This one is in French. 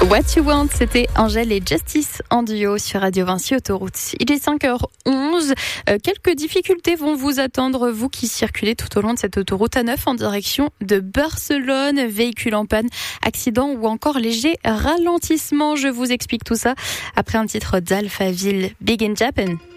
What You Want, c'était Angèle et Justice en duo sur Radio Vinci Autoroute. Il est 5h11. Quelques difficultés vont vous attendre, vous qui circulez tout au long de cette autoroute A9 en direction de Barcelone. Véhicule en panne, accident ou encore léger ralentissement. Je vous explique tout ça après un titre d'Alphaville, Big in Japan.